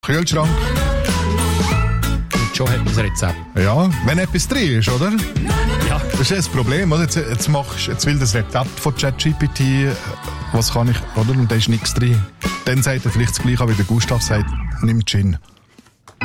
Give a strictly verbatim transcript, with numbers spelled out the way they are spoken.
Kühlschrank. Und schon hat man das Rezept. Ja, wenn etwas drin ist, oder? Ja. Das ist ja das Problem, oder? Jetzt, jetzt, machst, jetzt will das Rezept von ChatGPT, äh, was kann ich, oder? Und da ist nichts drin. Dann sagt er vielleicht das Gleiche, wie der Gustav sagt, nimm Gin.